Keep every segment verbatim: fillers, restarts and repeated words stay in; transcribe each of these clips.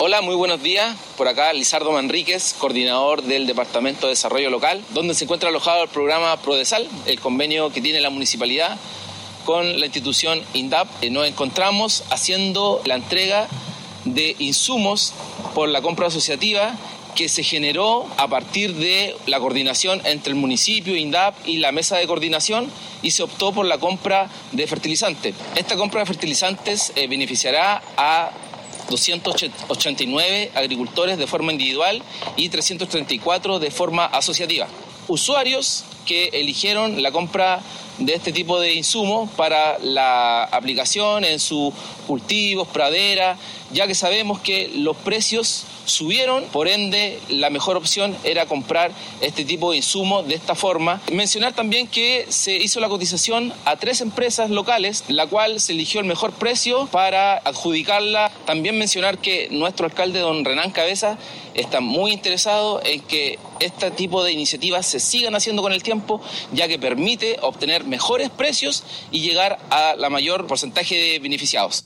Hola, muy buenos días. Por acá Lizardo Manríquez, coordinador del Departamento de Desarrollo Local, donde se encuentra alojado el programa Prodesal, el convenio que tiene la municipalidad con la institución INDAP. Nos encontramos haciendo la entrega de insumos por la compra asociativa que se generó a partir de la coordinación entre el municipio, INDAP y la mesa de coordinación, y se optó por la compra de fertilizantes. Esta compra de fertilizantes eh, beneficiará a doscientos ochenta y nueve agricultores de forma individual y trescientos treinta y cuatro de forma asociativa. Usuarios que eligieron la compra de este tipo de insumos para la aplicación en sus cultivos, praderas, ya que sabemos que los precios subieron, por ende la mejor opción era comprar este tipo de insumos de esta forma. Mencionar también que se hizo la cotización a tres empresas locales, la cual se eligió el mejor precio para adjudicarla. También mencionar que nuestro alcalde, don Renán Cabeza, está muy interesado en que este tipo de iniciativas se sigan haciendo con el tiempo, ya que permite obtener mejores precios y llegar a la mayor porcentaje de beneficiados.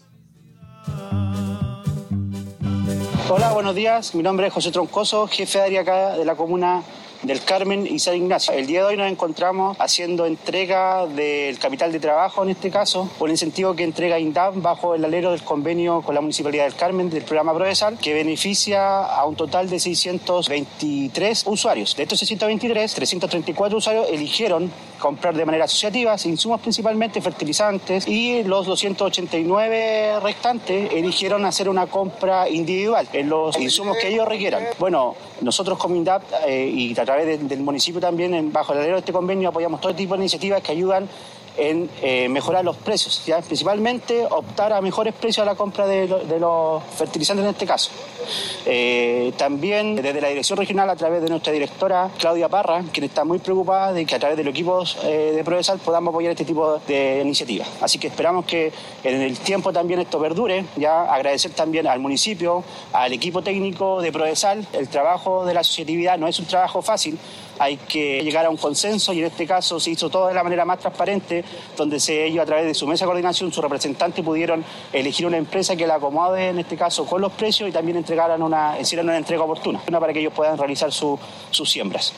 Hola, buenos días. Mi nombre es José Troncoso, jefe de área acá de la comuna del Carmen y San Ignacio. El día de hoy nos encontramos haciendo entrega del capital de trabajo, en este caso, por el incentivo que entrega INDAP bajo el alero del convenio con la Municipalidad del Carmen del programa Prodesal, que beneficia a un total de seiscientos veintitrés usuarios. De estos seiscientos veintitrés, trescientos treinta y cuatro usuarios eligieron comprar de manera asociativa, insumos principalmente, fertilizantes, y los doscientos ochenta y nueve restantes eligieron hacer una compra individual en los insumos que ellos requieran. Bueno, nosotros como INDAP eh, y a través de, del municipio también, en, bajo el alero de este convenio, apoyamos todo tipo de iniciativas que ayudan en eh, mejorar los precios, ¿ya? Principalmente optar a mejores precios a la compra de, lo, de los fertilizantes en este caso. Eh, también desde la dirección regional, a través de nuestra directora Claudia Parra, quien está muy preocupada de que a través de los equipos eh, de Prodesal podamos apoyar este tipo de iniciativas. Así que esperamos que en el tiempo también esto perdure. Ya agradecer también al municipio, al equipo técnico de Prodesal. El trabajo de la asociatividad no es un trabajo fácil. Hay que llegar a un consenso y en este caso se hizo todo de la manera más transparente, donde se, ellos a través de su mesa de coordinación, su representante, pudieron elegir una empresa que la acomode en este caso con los precios y también entregaran una, hicieran una entrega oportuna para que ellos puedan realizar su, sus siembras.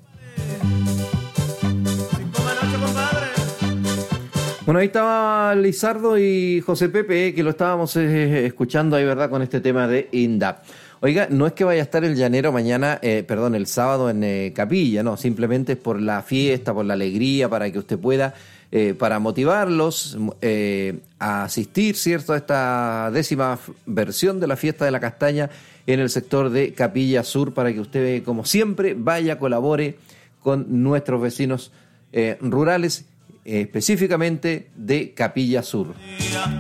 Bueno, ahí estaba Lizardo y José Pepe, que lo estábamos eh, escuchando ahí, ¿verdad?, con este tema de INDAP. Oiga, no es que vaya a estar el llanero mañana, eh, perdón, el sábado en eh, Capilla, no, simplemente es por la fiesta, por la alegría, para que usted pueda, eh, para motivarlos eh, a asistir, ¿cierto?, a esta décima versión de la fiesta de la castaña en el sector de Capilla Sur, para que usted, como siempre, vaya, colabore con nuestros vecinos eh, rurales, eh, específicamente de Capilla Sur.